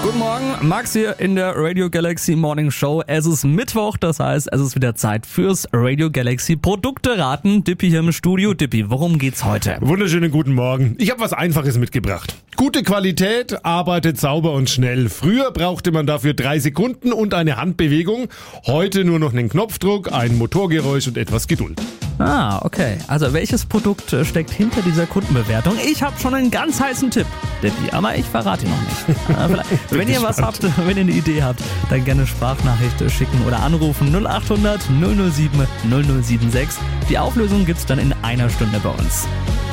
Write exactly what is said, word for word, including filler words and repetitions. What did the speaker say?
Guten Morgen, Max hier in der Radio Galaxy Morning Show. Es ist Mittwoch, das heißt, es ist wieder Zeit fürs Radio Galaxy Produkte raten. Dippi hier im Studio. Dippi, worum geht's heute? Wunderschönen guten Morgen. Ich habe was Einfaches mitgebracht. Gute Qualität, arbeitet sauber und schnell. Früher brauchte man dafür drei Sekunden und eine Handbewegung. Heute nur noch einen Knopfdruck, ein Motorgeräusch und etwas Geduld. Ah, okay. Also welches Produkt steckt hinter dieser Kundenbewertung? Ich habe schon einen ganz heißen Tipp, Dippi, aber ich verrate ihn noch nicht. Ah, vielleicht, wenn ihr was habt, wenn ihr eine Idee habt, dann gerne Sprachnachricht schicken oder anrufen null acht hundert null null sieben null null sieben sechs. Die Auflösung gibt's dann in einer Stunde bei uns.